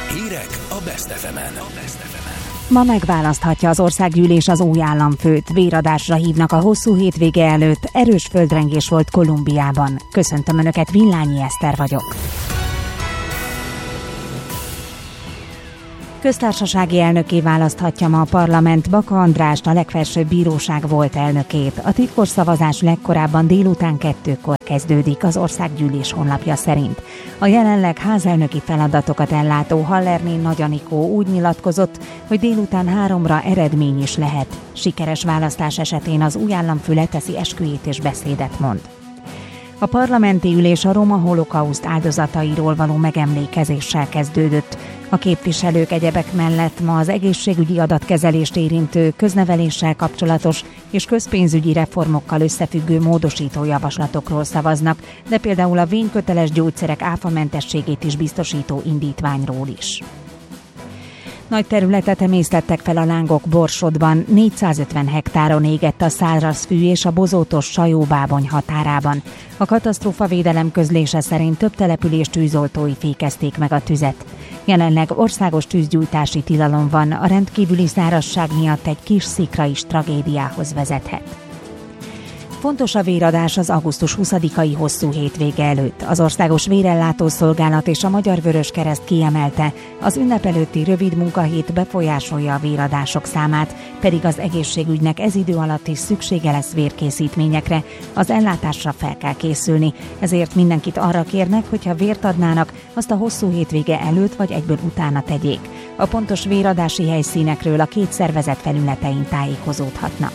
Hírek a Best FM-en. Ma megválaszthatja az országgyűlés az új államfőt. Véradásra hívnak a hosszú hétvége előtt. Erős földrengés volt Kolumbiában. Köszöntöm Önöket, Villányi Eszter vagyok. Köztársasági elnökké választhatja ma a parlament Baka Andrást, a legfelsőbb bíróság volt elnökét. A titkos szavazás legkorábban délután 2-kor kezdődik az országgyűlés honlapja szerint. A jelenleg házelnöki feladatokat ellátó Hallerné Nagy Anikó úgy nyilatkozott, hogy délután 3-ra eredmény is lehet. Sikeres választás esetén az új államfő leteszi esküjét és beszédet mond. A parlamenti ülés a roma holokauszt áldozatairól való megemlékezéssel kezdődött. A képviselők egyebek mellett ma az egészségügyi adatkezelést érintő, közneveléssel kapcsolatos és közpénzügyi reformokkal összefüggő módosító javaslatokról szavaznak, de például a vényköteles gyógyszerek áfamentességét is biztosító indítványról is. Nagy területet emésztettek fel a lángok Borsodban, 450 hektáron égett a szárazfű és a bozótos Sajó-Bábony határában. A katasztrófavédelem közlése szerint több település tűzoltói fékezték meg a tüzet. Jelenleg országos tűzgyújtási tilalom van, a rendkívüli szárazság miatt egy kis szikra is tragédiához vezethet. Fontos a véradás az augusztus 20-ai hosszú hétvége előtt. Az Országos Vérellátó Szolgálat és a Magyar Vöröskereszt kiemelte, az ünnep előtti rövid munkahét befolyásolja a véradások számát, pedig az egészségügynek ez idő alatt is szüksége lesz vérkészítményekre, az ellátásra fel kell készülni, ezért mindenkit arra kérnek, hogyha vért adnának, azt a hosszú hétvége előtt vagy egyből utána tegyék. A pontos véradási helyszínekről a két szervezet felületein tájékozódhatnak.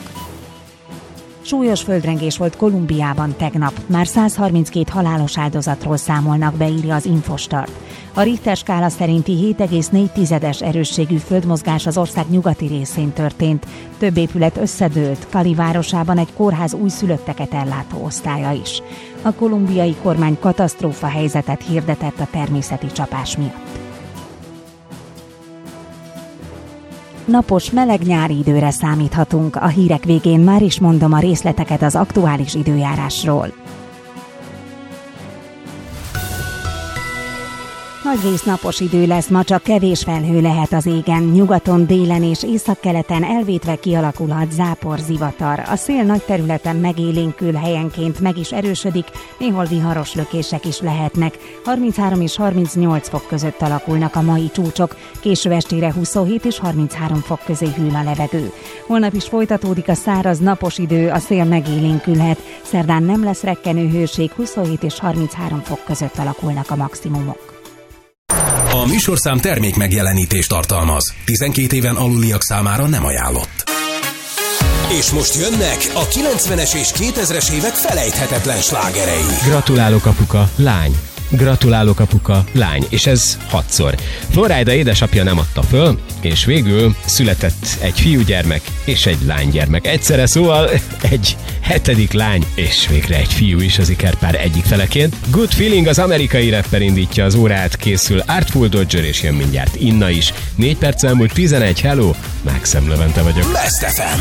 Súlyos földrengés volt Kolumbiában tegnap. Már 132 halálos áldozatról számolnak be, írja az Infostart. A Richter skála szerinti 7,4-es erősségű földmozgás az ország nyugati részén történt. Több épület összedőlt, Cali városában egy kórház újszülötteket ellátó osztálya is. A kolumbiai kormány katasztrófa helyzetet hirdetett a természeti csapás miatt. Napos, meleg nyári időre számíthatunk. A hírek végén már is mondom a részleteket az aktuális időjárásról. Nagyrészt napos idő lesz, ma csak kevés felhő lehet az égen, nyugaton, délen és északkeleten elvétve kialakulhat zápor, zivatar. A szél nagy területen megélénkül, helyenként meg is erősödik, néhol viharos lökések is lehetnek. 33 és 38 fok között alakulnak a mai csúcsok, késő estére 27 és 33 fok közé hűl a levegő. Holnap is folytatódik a száraz, napos idő, a szél megélénkülhet, szerdán nem lesz rekkenő hőség, 27 és 33 fok között alakulnak a maximumok. A műsorszám termék megjelenítést tartalmaz. 12 éven aluliak számára nem ajánlott. És most jönnek a 90-es és 2000-es évek felejthetetlen slágerei. Gratulálok apuka, lány. Gratulálok apuka, lány. És ez 6-szor. Florida édesapja nem adta föl, és végül született egy fiúgyermek és egy lánygyermek. Egyszerre, szóval egy 7. lány és végre egy fiú is az ikerpár egyik feleként. Good Feeling, az amerikai rapper indítja az órát, készül Artful Dodger és jön mindjárt Inna is. 4 perc elmúlt 11, hello, Mákszem Levente vagyok. Best FM.